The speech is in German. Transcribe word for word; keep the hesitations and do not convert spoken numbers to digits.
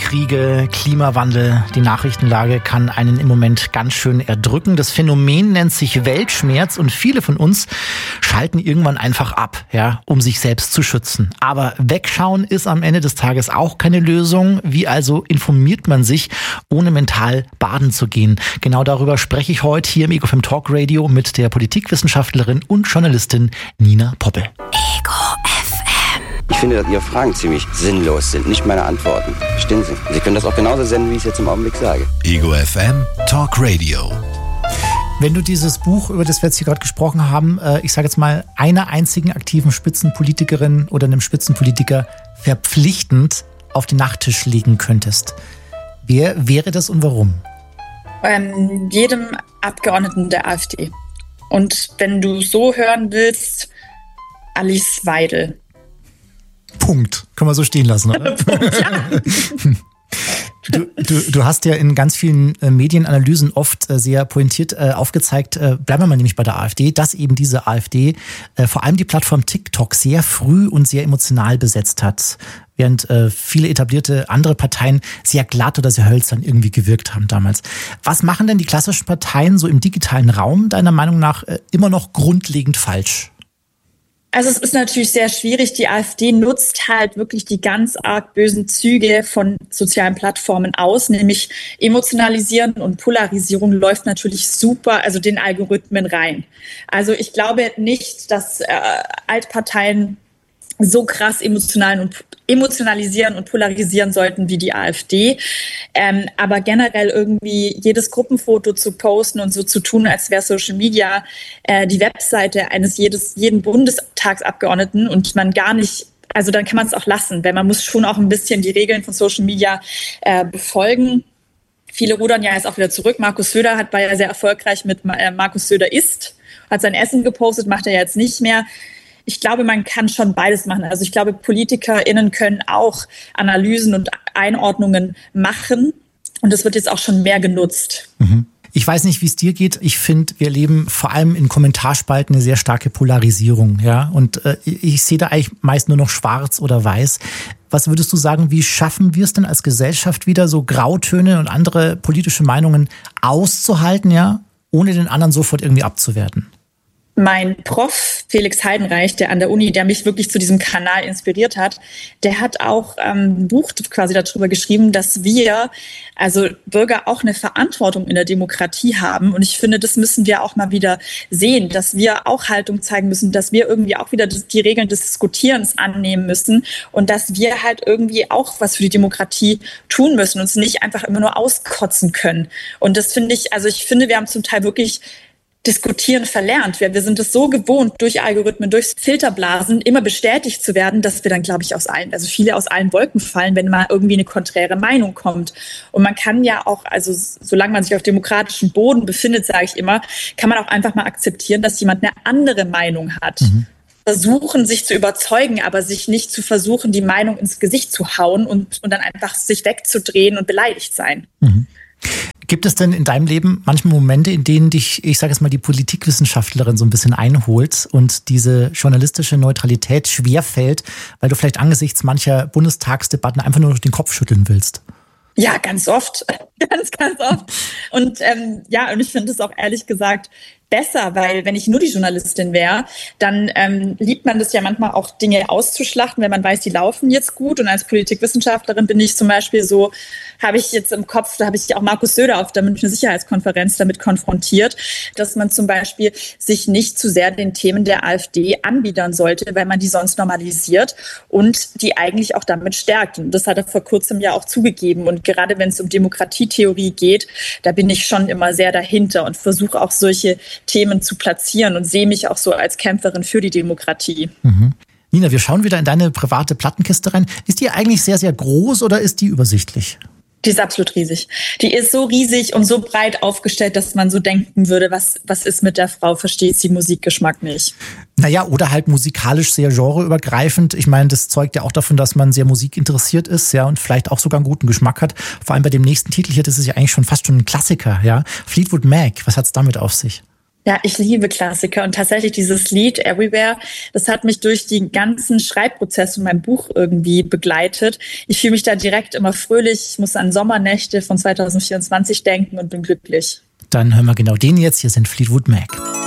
Kriege, Klimawandel, die Nachrichtenlage kann einen im Moment ganz schön erdrücken. Das Phänomen nennt sich Weltschmerz und viele von uns schalten irgendwann einfach ab, ja, um sich selbst zu schützen. Aber wegschauen ist am Ende des Tages auch keine Lösung. Wie also informiert man sich, ohne mental baden zu gehen? Genau darüber spreche ich heute hier im Ego F M Talk Radio mit der Politikwissenschaftlerin und Journalistin Nina Poppel. Ego F M. Ich finde, dass Ihre Fragen ziemlich sinnlos sind, nicht meine Antworten. Verstehen Sie? Sie können das auch genauso senden, wie ich es jetzt im Augenblick sage. Ego F M Talk Radio. Wenn du dieses Buch, über das wir jetzt hier gerade gesprochen haben, ich sage jetzt mal, einer einzigen aktiven Spitzenpolitikerin oder einem Spitzenpolitiker verpflichtend auf den Nachttisch legen könntest, wer wäre das und warum? Ähm, jedem Abgeordneten der AfD. Und wenn du so hören willst, Alice Weidel. Punkt. Können wir so stehen lassen, oder? Punkt, ja. Du, du, du hast ja in ganz vielen äh, Medienanalysen oft äh, sehr pointiert äh, aufgezeigt, äh, bleiben wir mal nämlich bei der AfD, dass eben diese AfD äh, vor allem die Plattform TikTok sehr früh und sehr emotional besetzt hat, während äh, viele etablierte andere Parteien sehr glatt oder sehr hölzern irgendwie gewirkt haben damals. Was machen denn die klassischen Parteien so im digitalen Raum deiner Meinung nach äh, immer noch grundlegend falsch? Also es ist natürlich sehr schwierig. Die AfD nutzt halt wirklich die ganz arg bösen Züge von sozialen Plattformen aus, nämlich emotionalisieren und Polarisierung läuft natürlich super, also den Algorithmen rein. Also ich glaube nicht, dass äh, Altparteien so krass emotional und emotionalisieren und polarisieren sollten wie die AfD. Ähm, aber generell irgendwie jedes Gruppenfoto zu posten und so zu tun, als wäre Social Media äh, die Webseite eines jedes, jeden Bundestagsabgeordneten und man gar nicht, also dann kann man es auch lassen, weil man muss schon auch ein bisschen die Regeln von Social Media äh, befolgen. Viele rudern ja jetzt auch wieder zurück. Markus Söder hat, war ja sehr erfolgreich mit äh, Markus Söder isst, hat sein Essen gepostet, macht er jetzt nicht mehr. Ich glaube, man kann schon beides machen. Also ich glaube, PolitikerInnen können auch Analysen und Einordnungen machen. Und das wird jetzt auch schon mehr genutzt. Mhm. Ich weiß nicht, wie es dir geht. Ich finde, wir erleben vor allem in Kommentarspalten eine sehr starke Polarisierung. Ja? Und äh, ich sehe da eigentlich meist nur noch schwarz oder weiß. Was würdest du sagen, wie schaffen wir es denn als Gesellschaft wieder, so Grautöne und andere politische Meinungen auszuhalten, ja, ohne den anderen sofort irgendwie abzuwerten? Mein Prof Felix Heidenreich, der an der Uni, der mich wirklich zu diesem Kanal inspiriert hat, der hat auch ähm, ein Buch quasi darüber geschrieben, dass wir, also Bürger, auch eine Verantwortung in der Demokratie haben. Und ich finde, das müssen wir auch mal wieder sehen, dass wir auch Haltung zeigen müssen, dass wir irgendwie auch wieder die Regeln des Diskutierens annehmen müssen und dass wir halt irgendwie auch was für die Demokratie tun müssen und uns nicht einfach immer nur auskotzen können. Und das finde ich, also ich finde, wir haben zum Teil wirklich Diskutieren verlernt. Wir, wir sind es so gewohnt, durch Algorithmen, durch Filterblasen immer bestätigt zu werden, dass wir dann, glaube ich, aus allen, also viele aus allen Wolken fallen, wenn mal irgendwie eine konträre Meinung kommt. Und man kann ja auch, also solange man sich auf demokratischem Boden befindet, sage ich immer, kann man auch einfach mal akzeptieren, dass jemand eine andere Meinung hat. Mhm. Versuchen, sich zu überzeugen, aber sich nicht zu versuchen, die Meinung ins Gesicht zu hauen und, und dann einfach sich wegzudrehen und beleidigt sein. Mhm. Gibt es denn in deinem Leben manchmal Momente, in denen dich, ich sage jetzt mal, die Politikwissenschaftlerin so ein bisschen einholt und diese journalistische Neutralität schwerfällt, weil du vielleicht angesichts mancher Bundestagsdebatten einfach nur noch den Kopf schütteln willst? Ja, ganz oft. ganz, ganz oft. Und ähm, ja, und ich finde es auch ehrlich gesagt besser, weil wenn ich nur die Journalistin wäre, dann ähm, liebt man das ja manchmal auch, Dinge auszuschlachten, wenn man weiß, die laufen jetzt gut. Und als Politikwissenschaftlerin bin ich zum Beispiel so, habe ich jetzt im Kopf, da habe ich auch Markus Söder auf der Münchner Sicherheitskonferenz damit konfrontiert, dass man zum Beispiel sich nicht zu sehr den Themen der AfD anbiedern sollte, weil man die sonst normalisiert und die eigentlich auch damit stärkt. Und das hat er vor kurzem ja auch zugegeben. Und gerade wenn es um Demokratietheorie geht, da bin ich schon immer sehr dahinter und versuche auch solche Themen zu platzieren und sehe mich auch so als Kämpferin für die Demokratie. Mhm. Nina, wir schauen wieder in deine private Plattenkiste rein. Ist die eigentlich sehr, sehr groß oder ist die übersichtlich? Die ist absolut riesig. Die ist so riesig und so breit aufgestellt, dass man so denken würde, was, was ist mit der Frau, versteht sie Musikgeschmack nicht. Naja, oder halt musikalisch sehr genreübergreifend. Ich meine, das zeugt ja auch davon, dass man sehr musikinteressiert ist, ja, und vielleicht auch sogar einen guten Geschmack hat. Vor allem bei dem nächsten Titel hier, das ist ja eigentlich schon fast schon ein Klassiker, ja. Fleetwood Mac, was hat's damit auf sich? Ja, ich liebe Klassiker und tatsächlich dieses Lied Everywhere, das hat mich durch den ganzen Schreibprozess von meinem Buch irgendwie begleitet. Ich fühle mich da direkt immer fröhlich, ich muss an Sommernächte von zwanzig vierundzwanzig denken und bin glücklich. Dann hören wir genau den jetzt. Hier sind Fleetwood Mac.